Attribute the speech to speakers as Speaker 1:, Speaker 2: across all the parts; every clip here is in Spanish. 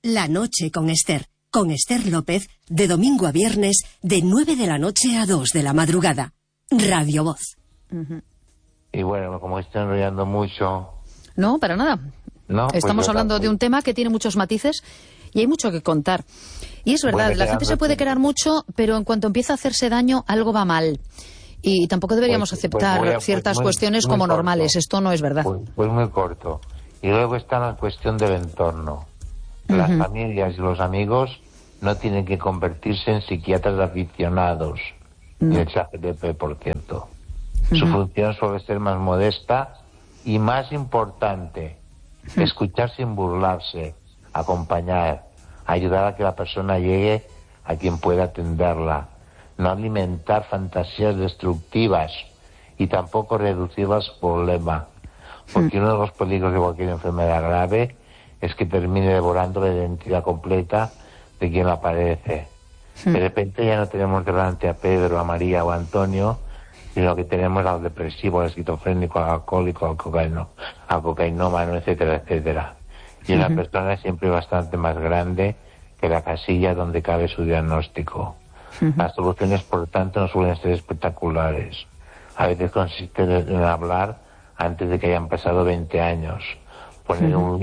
Speaker 1: La noche con Esther López, de domingo a viernes, de 9 de la noche a 2 de la madrugada. Radio Voz.
Speaker 2: Y bueno, como estoy enrollando mucho...
Speaker 3: No, para nada.
Speaker 2: No,
Speaker 3: estamos hablando de un tema que tiene muchos matices y hay mucho que contar. Y es verdad, la gente se puede querer mucho, pero en cuanto empieza a hacerse daño, algo va mal. Y tampoco deberíamos aceptar ciertas cuestiones como normales. Esto no es verdad.
Speaker 2: Pues muy corto. Y luego está la cuestión del entorno. Las familias y los amigos no tienen que convertirse en psiquiatras aficionados. Y el ChatGPT, por cierto. Su función suele ser más modesta y más importante. Escuchar sin burlarse, acompañar, ayudar a que la persona llegue a quien pueda atenderla. No alimentar fantasías destructivas y tampoco reducir los problemas. Porque uno de los peligros de cualquier enfermedad grave es que termine devorando la identidad completa de quien la padece. De repente ya no tenemos delante a Pedro, a María o a Antonio, sino que tenemos al depresivo, al esquizofrénico, al alcohólico, al cocainómano, etcétera, etcétera. Y una persona es siempre bastante más grande que la casilla donde cabe su diagnóstico. Las soluciones, por tanto, no suelen ser espectaculares. A veces consiste en hablar antes de que hayan pasado 20 años, poner un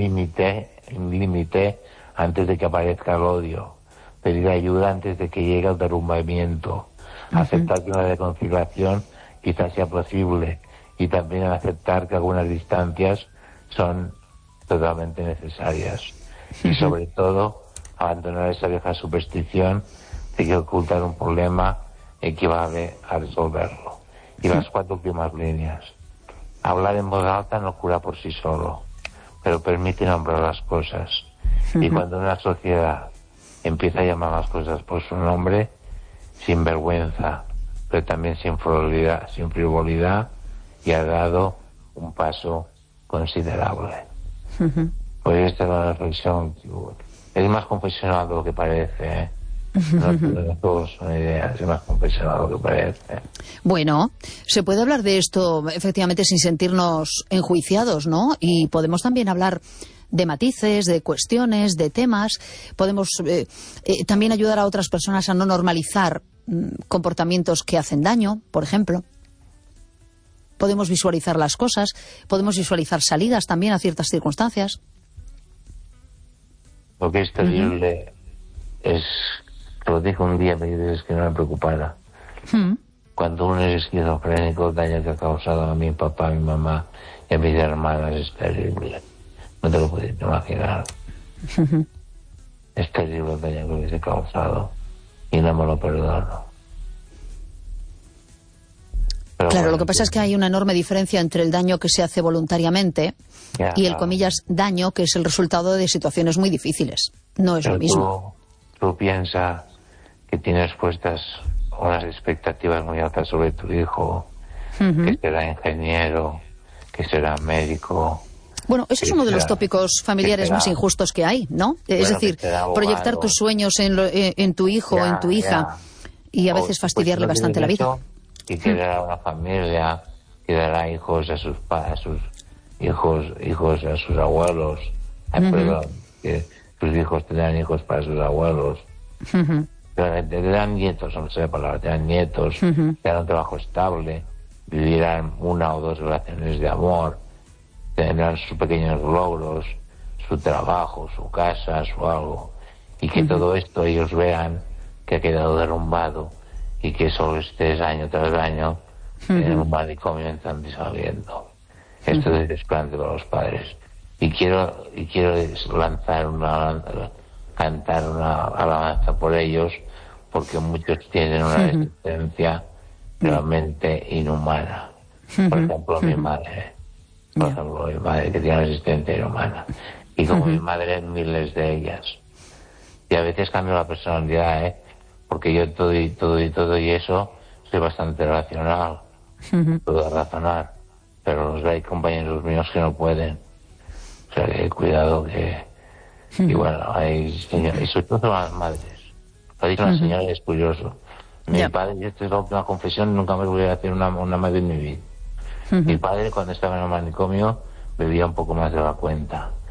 Speaker 2: límite antes de que aparezca el odio, pedir ayuda antes de que llegue el derrumbamiento, aceptar que una reconciliación quizás sea posible y también aceptar que algunas distancias son totalmente necesarias. Y sobre todo, abandonar esa vieja superstición de que ocultar un problema equivale a resolverlo. Y las 4 últimas líneas. Hablar en voz alta no cura por sí solo, pero permite nombrar las cosas. Y cuando una sociedad empieza a llamar las cosas por su nombre, sin vergüenza, pero también sin frivolidad, y ha dado un paso considerable. Pues esta es la reflexión. Es más confesional de lo que parece, ¿eh? No todos son ideas, es más confesional de lo que parece.
Speaker 3: Bueno, se puede hablar de esto efectivamente sin sentirnos enjuiciados, ¿no? Y podemos también hablar de matices, de cuestiones, de temas. Podemos también ayudar a otras personas a no normalizar comportamientos que hacen daño, por ejemplo. Podemos visualizar las cosas, podemos visualizar salidas también a ciertas circunstancias.
Speaker 2: Lo que es terrible es, lo dije un día, me dices que no me preocupara. Cuando uno es esquizofrénico, el daño que ha causado a mi papá, a mi mamá y a mis hermanas es terrible. No te lo puedes imaginar. Es terrible el daño que les he causado y no me lo perdono. Pero
Speaker 3: claro,
Speaker 2: bueno,
Speaker 3: lo que pasa es que hay una enorme diferencia entre el daño que se hace voluntariamente y el, comillas, daño que es el resultado de situaciones muy difíciles. No es lo mismo.
Speaker 2: Tú piensas que tienes puestas unas expectativas muy altas sobre tu hijo, que será ingeniero, que será médico.
Speaker 3: Bueno, eso es uno de los tópicos familiares más injustos que hay, ¿no? Es decir, proyectar tus sueños en tu hijo o en tu hija y a veces fastidiarle bastante la vida.
Speaker 2: Y que dará una familia, que dará hijos a sus hijos a sus abuelos. Perdón, que sus hijos tendrán hijos para sus abuelos. Tendrán nietos, no sé la palabra, tendrán nietos, tendrán un trabajo estable, vivirán 1 o 2 relaciones de amor, tendrán sus pequeños logros, su trabajo, su casa, su algo, y que todo esto ellos vean que ha quedado derrumbado y que solo estés año tras año en un manicomio entrando y saliendo. Esto es desplante para los padres. Y quiero cantar una alabanza por ellos, porque muchos tienen una resistencia realmente inhumana. Por ejemplo, mi madre. Por ejemplo, mi madre, que tiene una resistencia inhumana. Y como mi madre, miles de ellas. Y a veces cambio la personalidad, porque yo todo y eso soy bastante racional. Puedo razonar. Pero hay compañeros míos que no pueden. O sea, que cuidado que... Y bueno, hay señores, y sobre todo las madres. Lo ha dicho una señora y es curioso. Mi padre, y esto es la última confesión, nunca me voy a hacer una madre en mi vida. Mi padre, cuando estaba en el manicomio, bebía un poco más de la cuenta.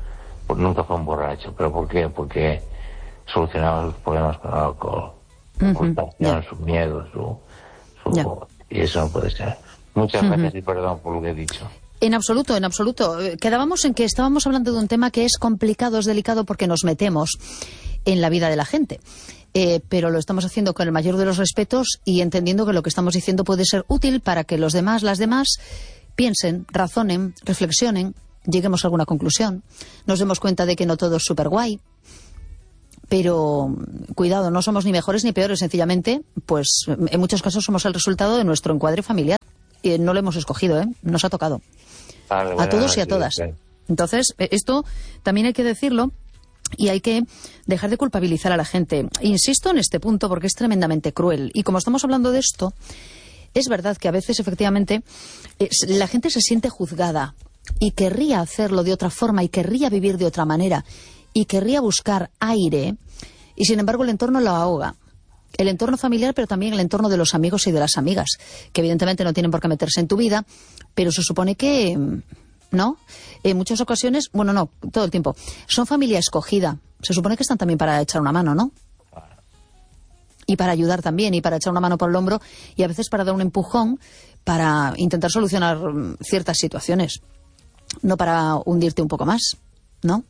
Speaker 2: Pues nunca fue un borracho. ¿Pero por qué? Porque solucionaba sus problemas con el alcohol. Su miedo, y eso no puede ser. Muchas gracias y perdón por lo que he dicho.
Speaker 3: En absoluto, en absoluto. Quedábamos en que estábamos hablando de un tema que es complicado, es delicado, porque nos metemos en la vida de la gente. Pero lo estamos haciendo con el mayor de los respetos y entendiendo que lo que estamos diciendo puede ser útil para que los demás, las demás, piensen, razonen, reflexionen, lleguemos a alguna conclusión, nos demos cuenta de que no todo es súper guay. Pero, cuidado, no somos ni mejores ni peores, sencillamente, pues en muchos casos somos el resultado de nuestro encuadre familiar. Y no lo hemos escogido, nos ha tocado.
Speaker 2: Vale,
Speaker 3: a todos y a todas. Entonces, esto también hay que decirlo y hay que dejar de culpabilizar a la gente. Insisto en este punto porque es tremendamente cruel. Y como estamos hablando de esto, es verdad que a veces, efectivamente, la gente se siente juzgada y querría hacerlo de otra forma y querría vivir de otra manera y querría buscar aire, y sin embargo el entorno lo ahoga. El entorno familiar, pero también el entorno de los amigos y de las amigas, que evidentemente no tienen por qué meterse en tu vida, pero se supone que, ¿no? En muchas ocasiones, bueno, no, todo el tiempo, son familia escogida. Se supone que están también para echar una mano, ¿no? Y para ayudar también, y para echar una mano por el hombro, y a veces para dar un empujón, para intentar solucionar ciertas situaciones, no para hundirte un poco más, ¿no?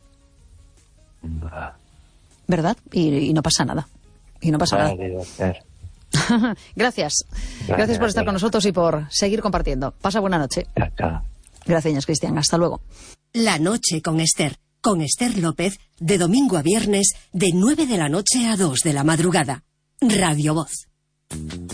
Speaker 3: ¿Verdad? Y no pasa nada. Y no pasa nada. Gracias. Gracias por estar con nosotros y por seguir compartiendo. Pasa buena noche. Gracias, Cristian. Hasta luego.
Speaker 1: La noche con Esther López, de domingo a viernes, de 9 de la noche a 2 de la madrugada. Radio Voz.